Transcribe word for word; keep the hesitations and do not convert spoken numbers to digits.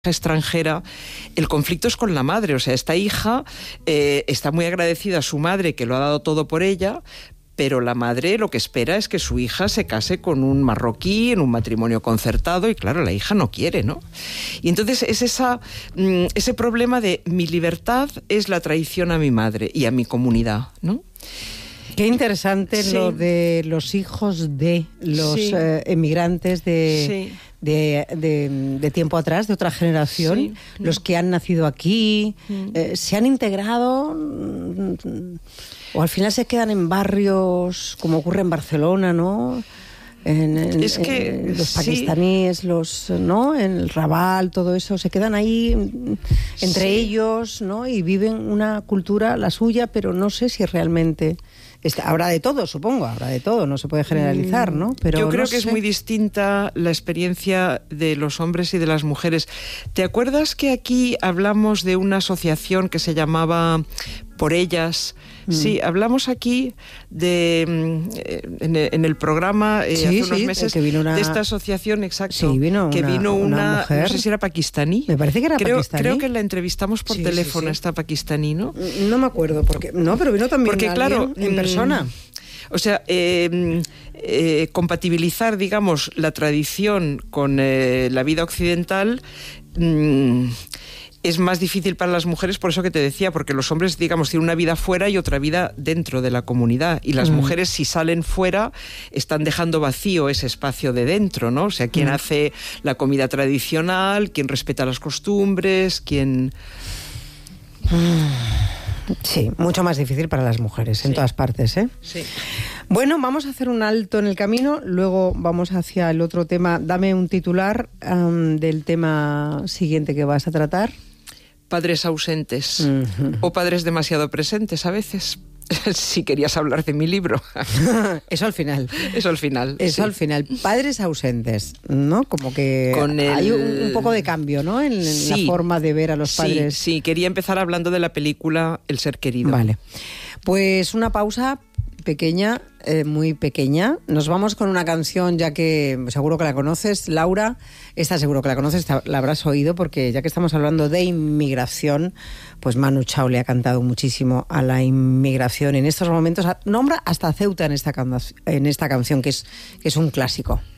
extranjera, el conflicto es con la madre. O sea, esta hija eh, está muy agradecida a su madre, que lo ha dado todo por ella, pero la madre lo que espera es que su hija se case con un marroquí en un matrimonio concertado, y claro, la hija no quiere, ¿no? Y entonces es esa, ese problema de mi libertad es la traición a mi madre y a mi comunidad, ¿no? Qué interesante Sí. lo de los hijos de los Sí. eh, emigrantes de, Sí. de, de, de tiempo atrás, de otra generación, Sí. los que han nacido aquí, Mm. eh, se han integrado mm, o al final se quedan en barrios como ocurre en Barcelona, ¿no? En, en, Es que, en los sí. pakistaníes, los, ¿no? En el Raval, todo eso, se quedan ahí entre Sí. ellos, ¿no? Y viven una cultura, la suya, pero no sé si realmente está, habrá de todo, supongo, habrá de todo, no se puede generalizar, ¿no? Pero yo creo no que sé. es muy distinta la experiencia de los hombres y de las mujeres. ¿Te acuerdas que aquí hablamos de una asociación que se llamaba Por Ellas? Mm. Sí, hablamos aquí de en el, en el programa eh, Sí, hace unos sí, meses que vino una- de esta asociación, exacto. Sí, vino que una- vino una una, mujer. no sé si era pakistaní. Me parece que era creo, pakistaní. Creo que la entrevistamos por Sí, teléfono, sí, sí. esta pakistaní, ¿no? No me acuerdo, porque no, pero vino también Porque, alguien claro, en mm, persona. O sea, eh, eh, compatibilizar, digamos, la tradición con eh, la vida occidental mmm, es más difícil para las mujeres, por eso que te decía, porque los hombres, digamos, tienen una vida fuera y otra vida dentro de la comunidad, y las Mm. mujeres, si salen fuera, están dejando vacío ese espacio de dentro, ¿no? O sea, quien Mm. hace la comida tradicional, quien respeta las costumbres, quien... Sí, mucho más difícil para las mujeres en Sí. todas partes, ¿eh? Sí. Bueno, vamos a hacer un alto en el camino, luego vamos hacia el otro tema. Dame un titular um, del tema siguiente que vas a tratar. Padres ausentes Ujú. o padres demasiado presentes a veces. Si querías hablar de mi libro. Eso al final. Eso al final. Eso sí. al final. Padres ausentes, ¿no? Como que Con el- hay un, un poco de cambio, ¿no? En, en la Sí. forma de ver a los Sí, padres. sí, quería empezar hablando de la película El ser querido. Vale. Pues una pausa pequeña, eh, muy pequeña. Nos vamos con una canción, ya que seguro que la conoces, Laura. Esta seguro que la conoces, la habrás oído, porque ya que estamos hablando de inmigración, pues Manu Chao le ha cantado muchísimo a la inmigración en estos momentos. Nombra hasta Ceuta en esta, can- en esta canción, que es, que es un clásico.